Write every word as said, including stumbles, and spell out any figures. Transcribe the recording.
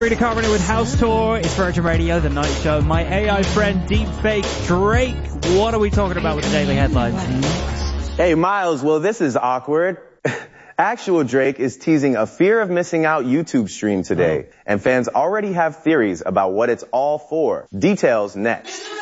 Rita Carpenter with House Tour. It's Virgin Radio, The Night Show. My A I friend, Deepfake Drake. What are we talking about with the daily headlines? Hey, Miles. Well, this is awkward. Actual Drake is teasing a fear of missing out YouTube stream today. Oh. And fans already have theories about what it's all for. Details next.